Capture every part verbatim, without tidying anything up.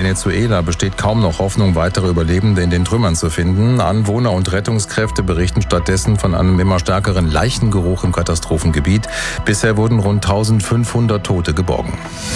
Venezuela besteht kaum noch Hoffnung, weitere Überlebende in den Trümmern zu finden. Anwohner und Rettungskräfte berichten stattdessen von einem immer stärkeren Leichengeruch im Katastrophengebiet. Bisher wurden rund eintausendfünfhundert Tote geborgen.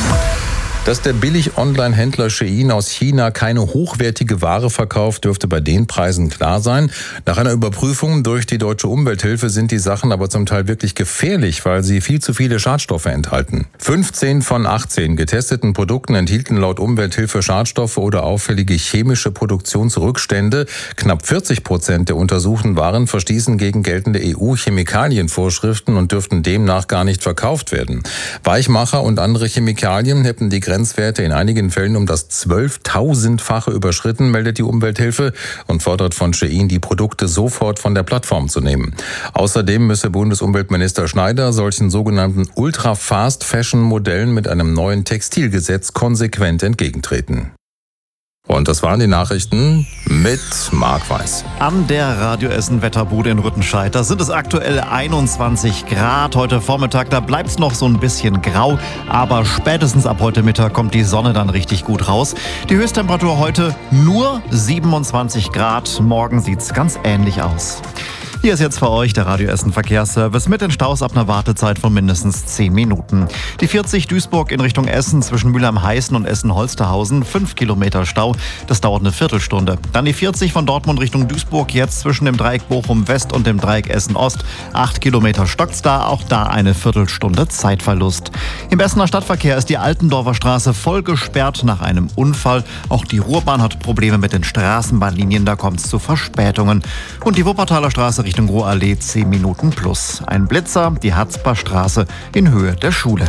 Dass der Billig-Online-Händler Shein aus China keine hochwertige Ware verkauft, dürfte bei den Preisen klar sein. Nach einer Überprüfung durch die Deutsche Umwelthilfe sind die Sachen aber zum Teil wirklich gefährlich, weil sie viel zu viele Schadstoffe enthalten. fünfzehn von achtzehn getesteten Produkten enthielten laut Umwelthilfe Schadstoffe oder auffällige chemische Produktionsrückstände. Knapp vierzig Prozent der untersuchten Waren verstießen gegen geltende E U-Chemikalienvorschriften und dürften demnach gar nicht verkauft werden. Weichmacher und andere Chemikalien hätten die Grenzwerte in einigen Fällen um das zwölftausendfache überschritten, meldet die Umwelthilfe und fordert von Shein, die Produkte sofort von der Plattform zu nehmen. Außerdem müsse Bundesumweltminister Schneider solchen sogenannten Ultra-Fast-Fashion-Modellen mit einem neuen Textilgesetz konsequent entgegentreten. Und das waren die Nachrichten mit Marc Weiß. An der Radio Essen Wetterbude in Rüttenscheid, da sind es aktuell einundzwanzig Grad. Heute Vormittag, da bleibt es noch so ein bisschen grau, aber spätestens ab heute Mittag kommt die Sonne dann richtig gut raus. Die Höchsttemperatur heute nur siebenundzwanzig Grad, morgen sieht's ganz ähnlich aus. Hier ist jetzt für euch der Radio Essen Verkehrsservice mit den Staus ab einer Wartezeit von mindestens zehn Minuten. Die vierzig Duisburg in Richtung Essen zwischen Mülheim-Heißen und Essen-Holsterhausen, fünf Kilometer Stau, das dauert eine Viertelstunde. Dann die vierzig von Dortmund Richtung Duisburg, jetzt zwischen dem Dreieck Bochum-West und dem Dreieck Essen-Ost, acht Kilometer stockt's da, auch da eine Viertelstunde Zeitverlust. Im Essener Stadtverkehr ist die Altendorfer Straße voll gesperrt nach einem Unfall. Auch die Ruhrbahn hat Probleme mit den Straßenbahnlinien, da kommt's zu Verspätungen. Und die Wuppertaler Straße Richtung Ruhrallee zehn Minuten plus. Ein Blitzer, die Harzbachstraße in Höhe der Schule.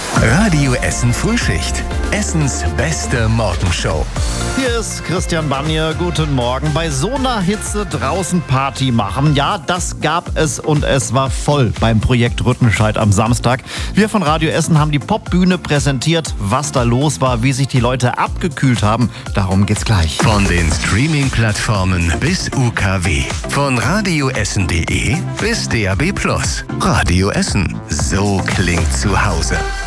Radio Essen Frühschicht. Essens beste Morgenshow. Hier ist Christian Banier. Guten Morgen. Bei so einer Hitze draußen Party machen. Ja, das gab es und es war voll beim Projekt Rüttenscheid am Samstag. Wir von Radio Essen haben die Popbühne präsentiert, was da los war, wie sich die Leute abgekühlt haben. Darum geht's gleich. Von den Streaming-Plattformen bis U K W. Von Radio Essen Essen punkt de bis D A B Plus. Radio Essen. So klingt zu Hause.